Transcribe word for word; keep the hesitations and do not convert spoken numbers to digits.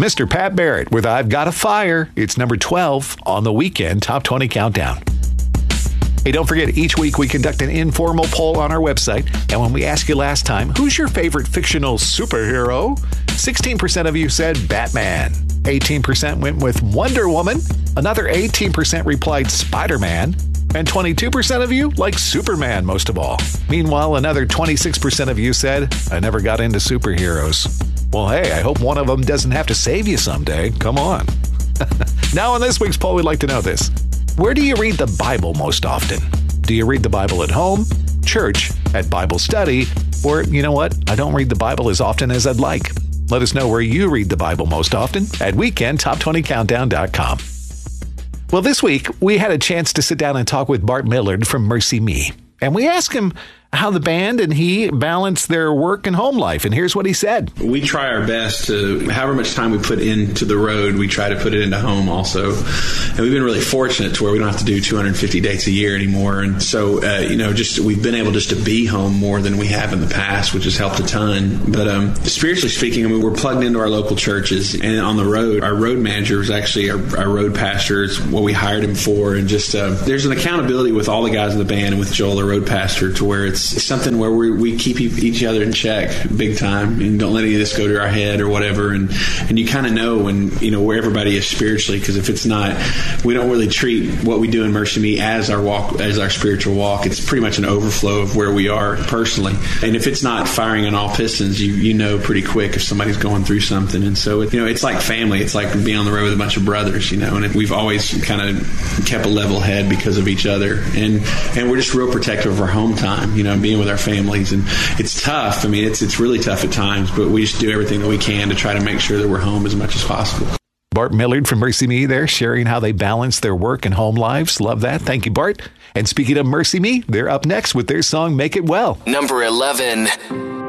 Mister Pat Barrett with I've Got a Fire. It's number twelve on the Weekend Top twenty Countdown. Hey, don't forget, each week we conduct an informal poll on our website. And when we ask you last time, who's your favorite fictional superhero? sixteen percent of you said Batman. eighteen percent went with Wonder Woman. Another eighteen percent replied Spider-Man. And twenty-two percent of you like Superman most of all. Meanwhile, another twenty-six percent of you said, I never got into superheroes. Well, hey, I hope one of them doesn't have to save you someday. Come on. Now, on this week's poll, we'd like to know this. Where do you read the Bible most often? Do you read the Bible at home, church, at Bible study, or, you know what, I don't read the Bible as often as I'd like? Let us know where you read the Bible most often at weekend top twenty countdown dot com. Well, this week, we had a chance to sit down and talk with Bart Millard from Mercy Me. And we asked him how the band and he balance their work and home life. And here's what he said. We try our best to, however much time we put into the road, we try to put it into home also. And we've been really fortunate to where we don't have to do two hundred fifty dates a year anymore. And so, uh, you know, just we've been able just to be home more than we have in the past, which has helped a ton. But um, spiritually speaking, I mean, we're plugged into our local churches. And on the road, our road manager is actually our, our road pastor. It's what we hired him for. And just uh, there's an accountability with all the guys in the band and with Joel, the road pastor, to where it's something where we we keep each other in check big time and don't let any of this go to our head or whatever. And and you kind of know when, you know, where everybody is spiritually, because if it's not, we don't really treat what we do in Mercy Me as our walk, as our spiritual walk. It's pretty much an overflow of where we are personally. And if it's not firing on all pistons, you you know pretty quick if somebody's going through something. And so, it, you know, it's like family. It's like being on the road with a bunch of brothers, you know, and it, we've always kind of kept a level head because of each other. And and we're just real protective of our home time, you know, being with our families. And it's tough. I mean, it's it's really tough at times, but we just do everything that we can to try to make sure that we're home as much as possible. Bart Millard from Mercy Me there, sharing how they balance their work and home lives. Love that. Thank you, Bart. And speaking of Mercy Me, they're up next with their song, Make It Well. Number eleven.